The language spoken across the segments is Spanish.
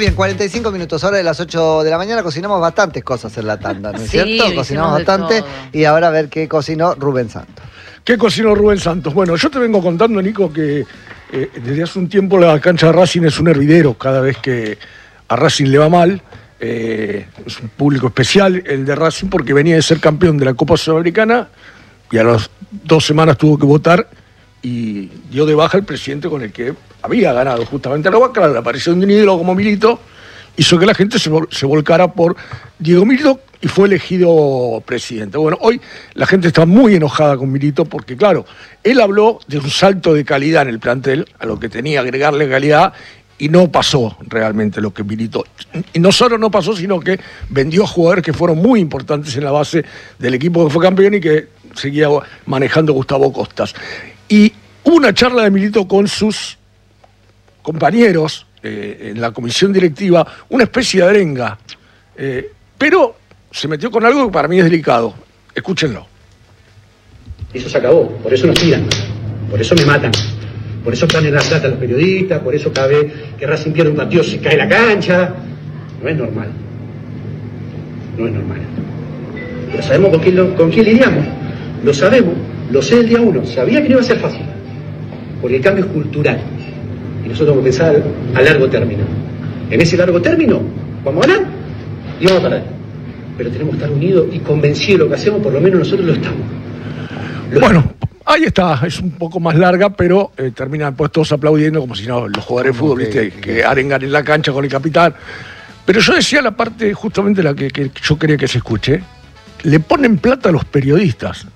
bien, 45 minutos, hora de las 8 de la mañana. Cocinamos bastantes cosas en la tanda, ¿no es cierto? Cocinamos bastante y ahora a ver qué cocinó Rubén Santos. ¿Qué cocinó Rubén Santos? Bueno, yo te vengo contando, Nico, que desde hace un tiempo la cancha de Racing es un hervidero cada vez que a Racing le va mal. Es un público especial el de Racing porque venía de ser campeón de la Copa Sudamericana y a las 2 semanas tuvo que votar y dio de baja el presidente con el que había ganado justamente la Huaca. La aparición de un ídolo como Milito hizo que la gente se volcara por Diego Milito y fue elegido presidente. Bueno, hoy la gente está muy enojada con Milito porque, claro, él habló de un salto de calidad en el plantel, a lo que tenía que agregarle calidad, y no pasó realmente lo que Milito. Y no solo no pasó, sino que vendió a jugadores que fueron muy importantes en la base del equipo que fue campeón y que seguía manejando Gustavo Costas. Y hubo una charla de Milito con sus compañeros en la comisión directiva, una especie de arenga, pero se metió con algo que para mí es delicado. Escúchenlo. Eso se acabó, por eso nos tiran, por eso me matan, por eso ponen la plata a los periodistas, por eso cada vez que Racing pierde un partido se cae la cancha. No es normal, no es normal. Pero sabemos con quién lidiamos, lo sabemos, lo sé el día 1, sabía que no iba a ser fácil, porque el cambio es cultural. Y nosotros vamos a pensar a largo término. En ese largo término, vamos a ganar y vamos a perder. Pero tenemos que estar unidos y convencidos de lo que hacemos, por lo menos nosotros lo estamos. Bueno, ahí está, es un poco más larga, pero terminan pues todos aplaudiendo como si no, los jugadores de fútbol, ¿viste? Que arengan en la cancha con el capitán. Pero yo decía la parte justamente la que yo quería que se escuche. Le ponen plata a los periodistas.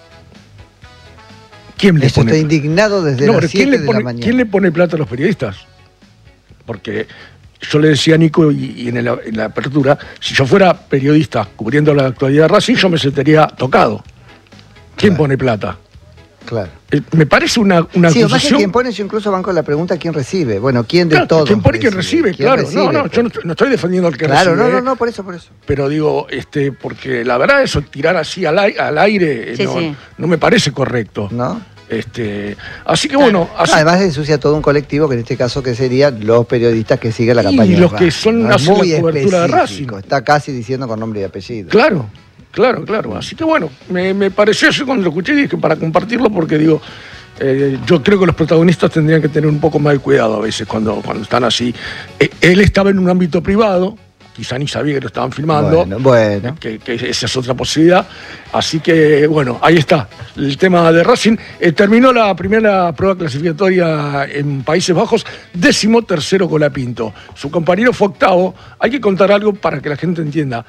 ¿Quién le pone? Está indignado desde las 7 de la mañana. ¿Quién le pone plata a los periodistas? Porque yo le decía a Nico y en la apertura, si yo fuera periodista cubriendo la actualidad de Racing, yo me sentiría tocado. ¿Quién pone plata? Claro. Me parece una sí, acusación... más que quien pone, yo incluso van con la pregunta ¿quién recibe? Bueno, ¿quién de todos? ¿Quién pone y quién recibe? Claro, recibe? No, yo no estoy defendiendo al que recibe. Claro, no, por eso. Pero digo, porque la verdad eso, tirar así al aire no me parece correcto. ¿No? Así que bueno... Además ensucia todo un colectivo, que en este caso que serían los periodistas que siguen la campaña. Y los que son hacen la cobertura de Racing. Está casi diciendo con nombre y apellido. Claro. Así que bueno, me pareció eso cuando lo escuché y dije para compartirlo porque digo, yo creo que los protagonistas tendrían que tener un poco más de cuidado a veces cuando están así. Él estaba en un ámbito privado, quizá ni sabía que lo estaban filmando. Bueno. Que esa es otra posibilidad. Así que bueno, ahí está el tema de Racing. Terminó la primera prueba clasificatoria en Países Bajos, 13º Colapinto. Su compañero fue 8º. Hay que contar algo para que la gente entienda.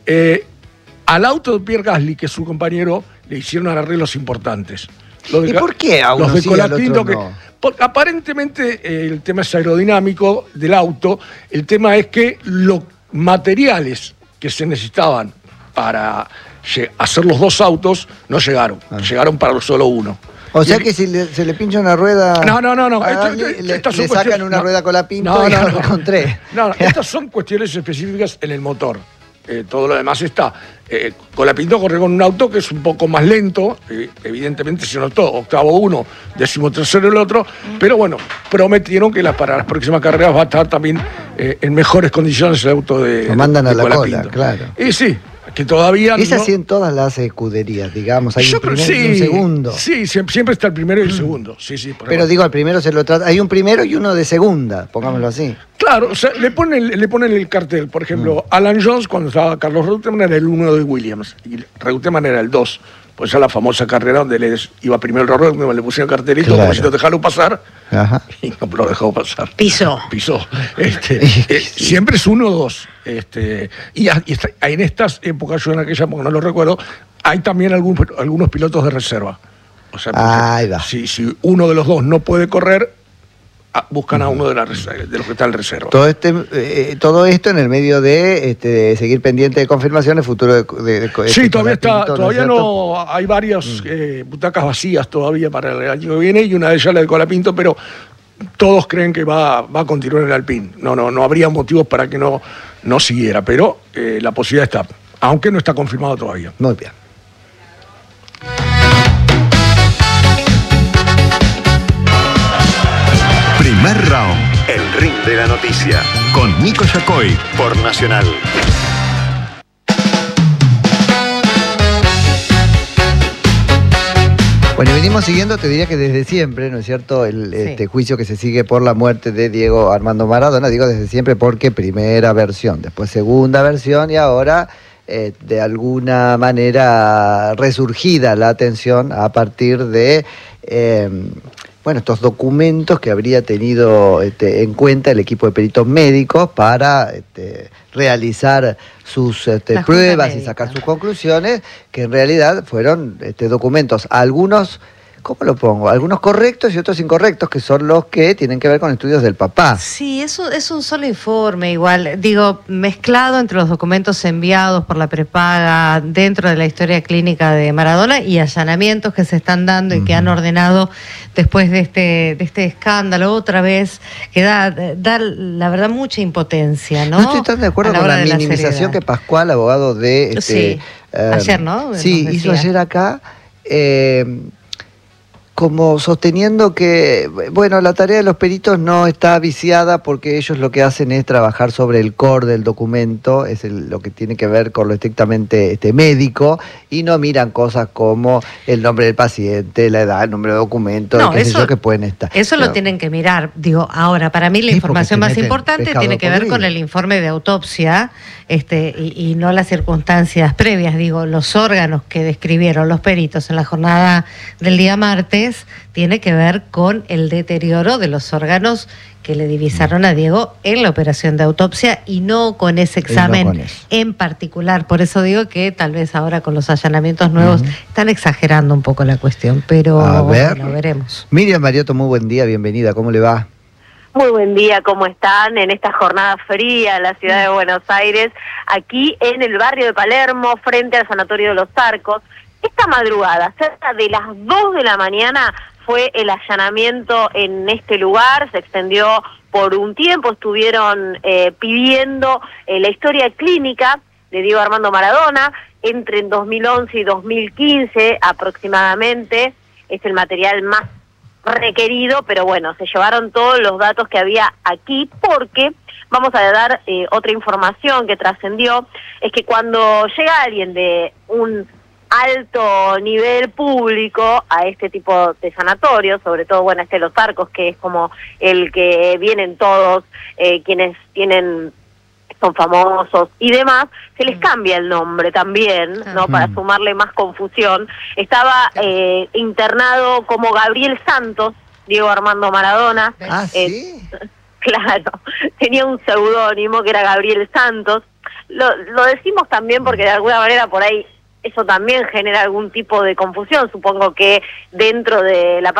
Al auto de Pierre Gasly, que es su compañero, le hicieron arreglos importantes. ¿Y por qué a uno los de sí, al Colapinto otro no? Porque aparentemente el tema es aerodinámico del auto. El tema es que los materiales que se necesitaban para hacer los 2 autos no llegaron. Llegaron para solo uno. O sea que si se le pincha una rueda... No. Le sacan una rueda Colapinto con 3. No, estas son cuestiones específicas en el motor. Todo lo demás está. Colapinto corre con un auto que es un poco más lento, evidentemente se notó, 8º uno, 13º el otro, pero bueno, prometieron que para las próximas carreras va a estar también en mejores condiciones el auto de Lo mandan a la Colapinto. cola, claro. Y sí, que todavía es así en todas las escuderías, digamos, hay un primero y un segundo. Sí, siempre está el primero y el segundo. Sí, pero digo, al primero se lo trata, hay un primero y uno de segunda, pongámoslo así. Claro, o sea, le ponen el cartel, por ejemplo, Alan Jones, cuando estaba Carlos Reutemann, era el 1 de Williams, y Reutemann era el 2. Pues esa es la famosa carrera donde iba primero el Reutemann, le pusieron el cartelito, como si no dejarlo pasar, y no lo dejó pasar. Pisó. Siempre es 1 o 2. Y en estas épocas, yo en aquella época no lo recuerdo, hay también algunos pilotos de reserva. O sea, si uno de los 2 no puede correr, buscan a uno de los que está en reserva. Todo esto en el medio de seguir pendiente de confirmaciones, futuro de sí, todavía no hay varias butacas vacías todavía para el año que viene y una de ellas la de Colapinto, pero todos creen que va a continuar en el Alpine. No habría motivos para que no siguiera, pero la posibilidad está, aunque no está confirmado todavía. Muy bien. Primer round, el Rinde la noticia. Con Nico Yacoy por Nacional. Bueno, y venimos siguiendo, te diría que desde siempre, ¿no es cierto?, este juicio que se sigue por la muerte de Diego Armando Maradona. Digo desde siempre porque primera versión, después segunda versión y ahora de alguna manera resurgida la atención a partir de estos documentos que habría tenido en cuenta el equipo de peritos médicos para realizar sus pruebas y sacar sus conclusiones, que en realidad fueron documentos, algunos, ¿cómo lo pongo? Algunos correctos y otros incorrectos, que son los que tienen que ver con estudios del papá. Sí, eso es un solo informe igual, digo, mezclado entre los documentos enviados por la prepaga dentro de la historia clínica de Maradona y allanamientos que se están dando y que han ordenado después de este escándalo otra vez, que da la verdad mucha impotencia, ¿no? No estoy tan de acuerdo con la minimización que Pascual, abogado de... ayer, ¿no? Sí, hizo ayer acá... como sosteniendo que, bueno, la tarea de los peritos no está viciada porque ellos lo que hacen es trabajar sobre el core del documento, es lo que tiene que ver con lo estrictamente médico, y no miran cosas como el nombre del paciente, la edad, el número de documento, qué sé yo, que pueden estar. Eso lo tienen que mirar. Digo, ahora, para mí la información más importante tiene que ver con el informe de autopsia y no las circunstancias previas. Digo, los órganos que describieron los peritos en la jornada del día martes tiene que ver con el deterioro de los órganos que le divisaron a Diego en la operación de autopsia y no con ese examen en particular. Por eso digo que tal vez ahora con los allanamientos nuevos están exagerando un poco la cuestión, pero bueno, veremos. Miriam Mariotto, muy buen día, bienvenida, ¿cómo le va? Muy buen día, ¿cómo están? En esta jornada fría en la ciudad de Buenos Aires, aquí en el barrio de Palermo, frente al Sanatorio de los Arcos. Esta madrugada, cerca de las 2 de la mañana, fue el allanamiento en este lugar, se extendió por un tiempo, estuvieron pidiendo la historia clínica de Diego Armando Maradona, entre 2011 y 2015 aproximadamente, es el material más requerido, pero bueno, se llevaron todos los datos que había aquí, porque vamos a dar otra información que trascendió, es que cuando llega alguien de un alto nivel público a este tipo de sanatorios, sobre todo, bueno, Los Arcos, que es como el que vienen todos quienes son famosos y demás, se les cambia el nombre también, ¿no? Para sumarle más confusión. Estaba internado como Gabriel Santos, Diego Armando Maradona. ¿Sí? Claro, tenía un seudónimo que era Gabriel Santos. Lo decimos también porque de alguna manera por ahí eso también genera algún tipo de confusión. Supongo que dentro de la